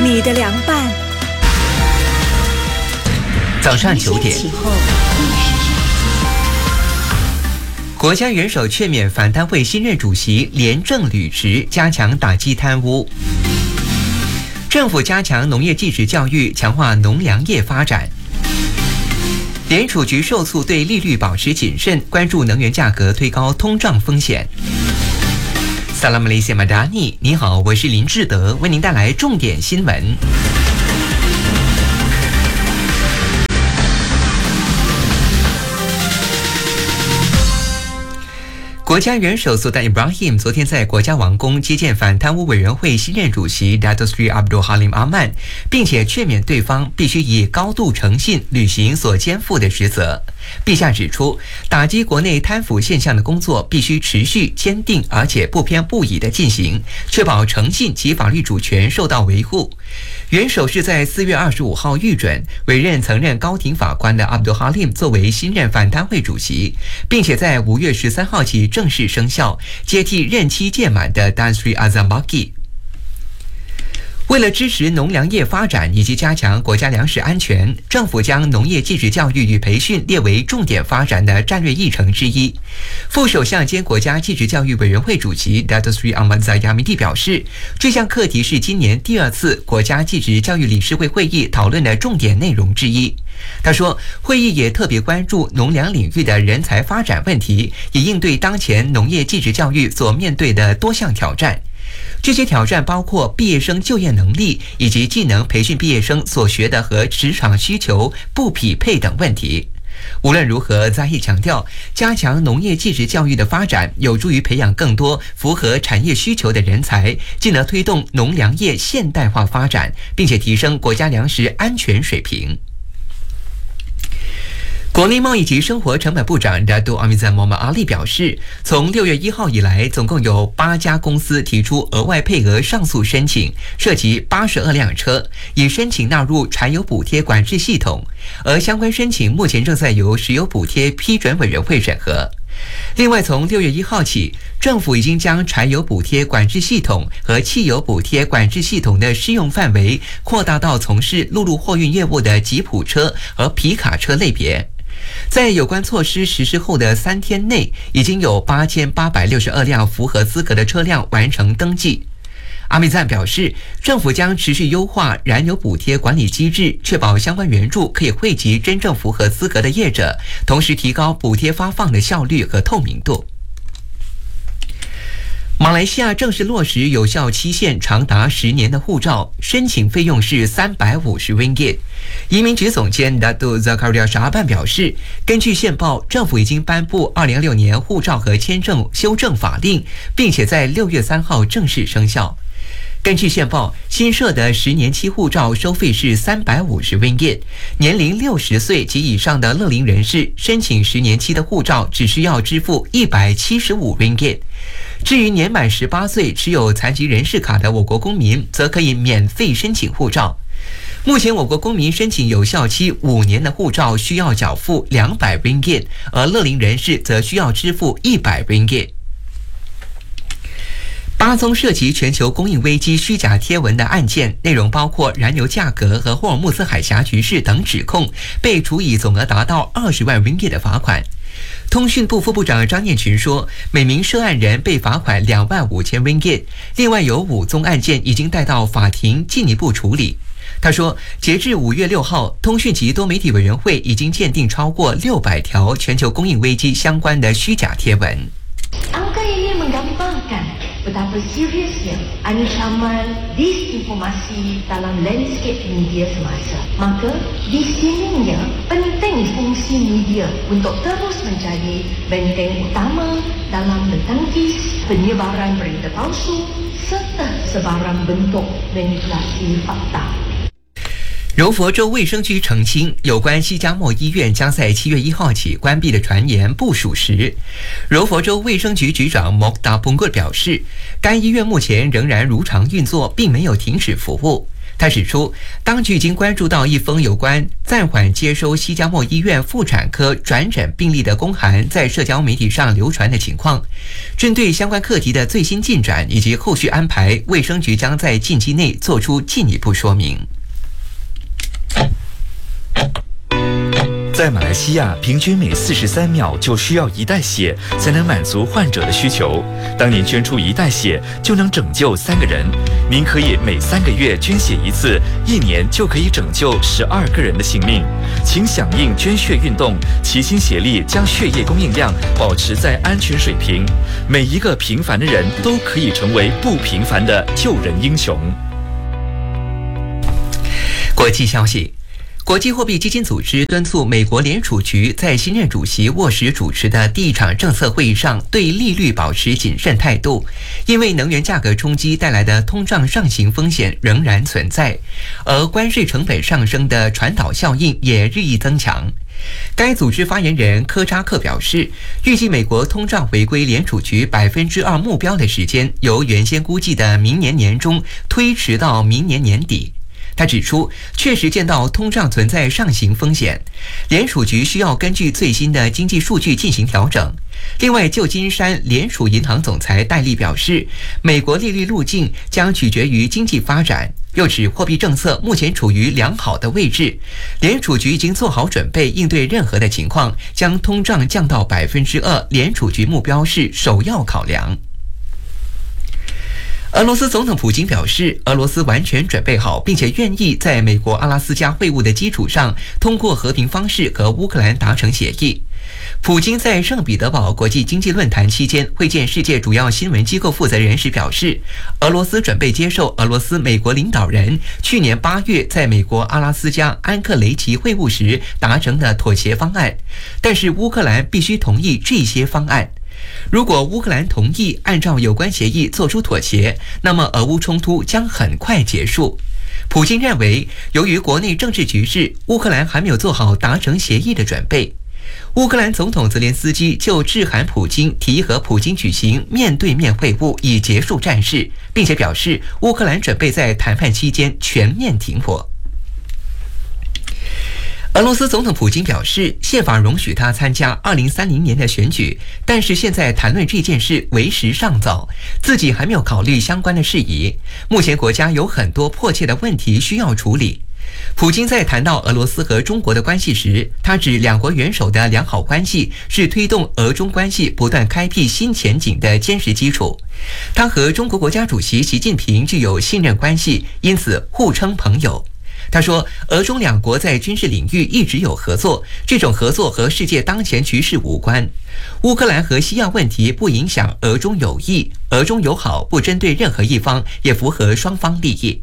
你的凉拌。 早上9点，国家元首劝勉反贪会新任主席廉政履职，加强打击贪污。政府加强农业技职教育，强化农粮业发展。联储局受促对利率保持谨慎，关注能源价格推高通胀风险。萨拉马雷西马达尼，你好，我是林志德，为您带来重点新闻。国家元首苏丹 Ibrahim 昨天在国家王宫接见反贪污委员会新任主席 Dato Sri Abdul Halim Aman， 并且劝勉对方必须以高度诚信履行所肩负的职责。陛下指出，打击国内贪腐现象的工作必须持续、坚定而且不偏不倚地进行，确保诚信及法律主权受到维护。元首是在4月25号预准委任曾任高庭法官的 Abdul Halim 作为新任反贪会主席，并且在5月13号起正式生效，接替任期届满的 Tan Sri Azam Baki。为了支持农粮业发展以及加强国家粮食安全，政府将农业技职教育与培训列为重点发展的战略议程之一。副首相兼国家技职教育委员会主席 Dato Sri Ahmad Zahid表示，这项课题是今年第2次国家技职教育理事会会议讨论的重点内容之一。他说，会议也特别关注农粮领域的人才发展问题，以应对当前农业技职教育所面对的多项挑战。这些挑战包括毕业生就业能力以及技能培训毕业生所学的和职场需求不匹配等问题。无论如何，扎希强调，加强农业技职教育的发展有助于培养更多符合产业需求的人才，进而推动农粮业现代化发展，并且提升国家粮食安全水平。国内贸易及生活成本部长 Dato Amizan Mohammad Ali 表示，从6月1号以来，总共有8家公司提出额外配额上诉申请，涉及82辆车，已申请纳入柴油补贴管制系统，而相关申请目前正在由石油补贴批准委员会审核。另外，从6月1号起，政府已经将柴油补贴管制系统和汽油补贴管制系统的适用范围扩大到从事陆路货运业务的吉普车和皮卡车类别。在有关措施实施后的3天内，已经有8862辆符合资格的车辆完成登记。阿米赞表示，政府将持续优化燃油补贴管理机制，确保相关援助可以惠及真正符合资格的业者，同时提高补贴发放的效率和透明度。马来西亚正式落实有效期限长达10年的护照，申请费用是350 ringgit。移民局总监 Dato Zakaria Shaban 表示，根据宪报，政府已经颁布2026年护照和签证修正法令，并且在6月3号正式生效。根据宪报，新设的10年期护照收费是350 ringgit， 年龄60岁及以上的乐龄人士申请10年期的护照只需要支付175 ringgit。至于年满18岁持有残疾人士卡的我国公民，则可以免费申请护照。目前我国公民申请有效期5年的护照需要缴付200 ringgit， 而乐龄人士则需要支付100 ringgit。8宗涉及全球供应危机虚假贴文的案件，内容包括燃油价格和霍尔木兹海峡局势等指控，被处以总额达到20万 ringgit 的罚款。通讯部副部长张念群说，每名涉案人被罚款25000 ringgit， 另外有5宗案件已经带到法庭进一步处理。他说，截至5月6号，通讯及多媒体委员会已经鉴定超过600条全球供应危机相关的虚假贴文。 Angka ini menggambarkan betapa seriusnya ancaman disinformasi dalam landscape media semasa. Maka di sininya penting fungsi media untuk terus menjadi benteng utama dalam mentangkis penyebaran berita palsu serta sebarang bentuk manipulasi fakta。 柔佛州卫生局澄清，有关西加莫医院将在7月1号起关闭的传言不属实。柔佛州卫生局局长 Mokhtar Pungut 表示，该医院目前仍然如常运作，并没有停止服务。 他指出，当局已经关注到一封有关暂缓接收西加莫医院妇产科转诊病例的公函在社交媒体上流传的情况。针对相关课题的最新进展以及后续安排，卫生局将在近期内做出进一步说明。 在马来西亚，平均每43秒就需要1袋血才能满足患者的需求。当您捐出1袋血，就能拯救3个人。您可以每3个月捐血一次，1年就可以拯救12个人的性命。请响应捐血运动，齐心协力将血液供应量保持在安全水平。每一个平凡的人都可以成为不平凡的救人英雄。 国际消息。国际货币基金组织敦促美国联储局在新任主席沃什主持的第一场政策会议上对利率保持谨慎态度，因为能源价格冲击带来的通胀上行风险仍然存在，而关税成本上升的传导效应也日益增强。该组织发言人科扎克表示，预计美国通胀回归联储局2%目标的时间由原先估计的明年年中推迟到明年年底。他指出，确实见到通胀存在上行风险，联储局需要根据最新的经济数据进行调整。另外，旧金山联储银行总裁戴利表示，美国利率路径将取决于经济发展，又指货币政策目前处于良好的位置，联储局已经做好准备应对任何的情况，将通胀降到2%，联储局目标是首要考量。俄罗斯总统普京表示，俄罗斯完全准备好，并且愿意在美国阿拉斯加会晤的基础上，通过和平方式和乌克兰达成协议。普京在圣彼得堡国际经济论坛期间会见世界主要新闻机构负责人时表示，俄罗斯准备接受俄罗斯美国领导人去年8月在美国阿拉斯加安克雷奇会晤时达成的妥协方案，但是乌克兰必须同意这些方案。如果乌克兰同意按照有关协议做出妥协，那么俄乌冲突将很快结束。普京认为，由于国内政治局势，乌克兰还没有做好达成协议的准备。乌克兰总统泽连斯基就致函普京，提议和普京举行面对面会晤，以结束战事，并且表示乌克兰准备在谈判期间全面停火。俄罗斯总统普京表示，宪法容许他参加2030年的选举，但是现在谈论这件事为时尚早，自己还没有考虑相关的事宜。目前国家有很多迫切的问题需要处理。普京在谈到俄罗斯和中国的关系时，他指两国元首的良好关系是推动俄中关系不断开辟新前景的坚实基础。他和中国国家主席习近平具有信任关系，因此互称朋友。他说，俄中两国在军事领域一直有合作，这种合作和世界当前局势无关。乌克兰和西亚问题不影响俄中友谊，俄中友好不针对任何一方，也符合双方利益。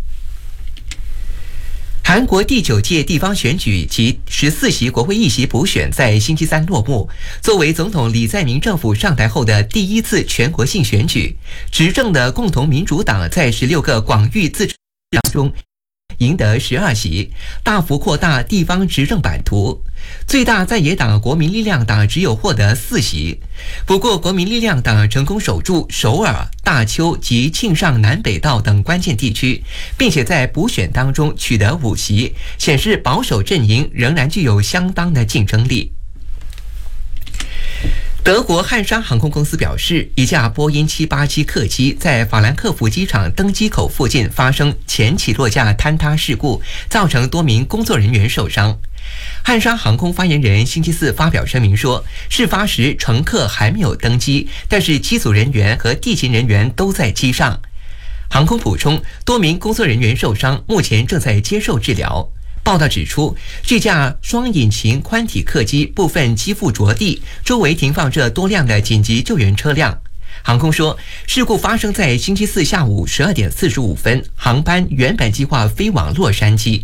韩国第9届地方选举及14席国会议席补选在星期三落幕。作为总统李在明政府上台后的第一次全国性选举，执政的共同民主党在16个广域自治当中赢得12席，大幅扩大地方执政版图。最大在野党国民力量党只有获得4席，不过国民力量党成功守住首尔、大邱及庆尚南北道等关键地区，并且在补选当中取得5席，显示保守阵营仍然具有相当的竞争力。德国汉莎航空公司表示，一架波音787客机在法兰克福机场登机口附近发生前起落架坍塌事故，造成多名工作人员受伤。汉莎航空发言人星期四发表声明说，事发时乘客还没有登机，但是机组人员和地勤人员都在机上。航空补充，多名工作人员受伤，目前正在接受治疗。报道指出，这架双引擎宽体客机部分机腹着地，周围停放着多辆的紧急救援车辆。航空说，事故发生在星期四下午12点45分，航班原本计划飞往洛杉矶。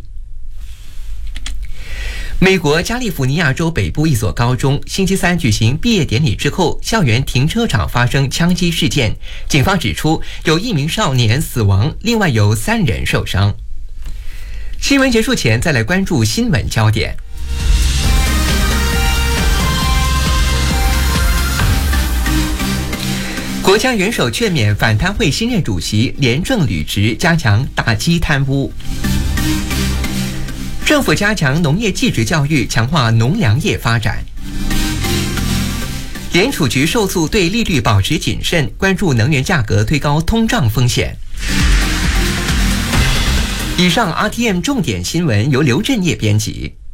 美国加利福尼亚州北部一所高中星期三举行毕业典礼之后，校园停车场发生枪击事件。警方指出，有1名少年死亡，另外有3人受伤。新闻结束前，再来关注新闻焦点。 国家元首劝勉反贪会新任主席廉政履职，加强打击贪污。政府加强农业技职教育，强化农粮业发展。联储局受促对利率保持谨慎，关注能源价格推高通胀风险。以上 RTM 重点新闻由刘振业编辑。